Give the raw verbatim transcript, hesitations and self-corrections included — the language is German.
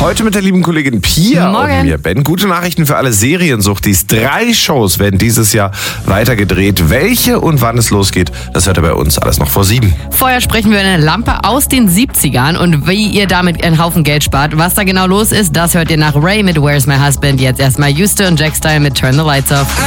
Heute mit der lieben Kollegin Pia Morgen. und mir, Ben. Gute Nachrichten für alle Seriensuchtis. Drei Shows werden dieses Jahr weitergedreht. Welche und wann es losgeht, das hört ihr bei uns alles noch vor sieben. Vorher sprechen wir über eine Lampe aus den siebzigern und wie ihr damit einen Haufen Geld spart. Was da genau los ist, das hört ihr nach Ray mit Where's My Husband. Jetzt erstmal Houston und Jack Style mit Turn the Lights Off.